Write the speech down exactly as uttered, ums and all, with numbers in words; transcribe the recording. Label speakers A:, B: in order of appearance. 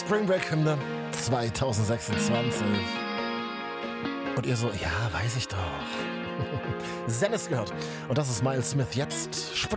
A: Spring Break Hymne zwanzig sechsundzwanzig. Und ihr so, ja, weiß ich doch. Zen ist gehört. Und das ist Miles Smith jetzt.